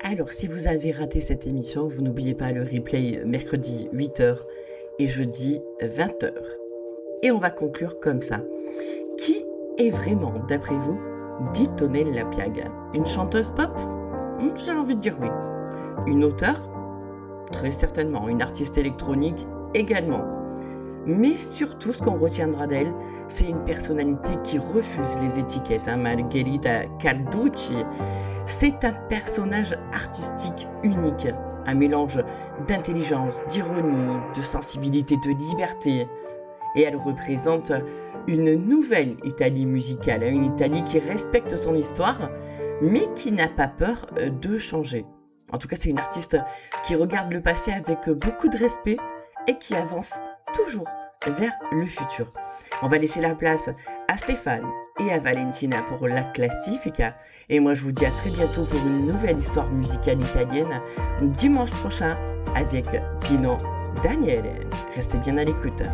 Alors, si vous avez raté cette émission, vous n'oubliez pas le replay mercredi 8h et jeudi 20h. Et on va conclure comme ça. Qui est vraiment, d'après vous, Ditonelle Lapiag? Une chanteuse pop? J'ai envie de dire oui. Une auteure? Très certainement. Une artiste électronique? Également. Mais surtout, ce qu'on retiendra d'elle, c'est une personnalité qui refuse les étiquettes. Margherita Carducci, c'est un personnage artistique unique. Un mélange d'intelligence, d'ironie, de sensibilité, de liberté. Et elle représente une nouvelle Italie musicale, une Italie qui respecte son histoire, mais qui n'a pas peur de changer. En tout cas, c'est une artiste qui regarde le passé avec beaucoup de respect et qui avance toujours vers le futur. On va laisser la place à Stéphane et à Valentina pour la Classifica. Et moi, je vous dis à très bientôt pour une nouvelle histoire musicale italienne, dimanche prochain avec Pino Daniele. Restez bien à l'écoute.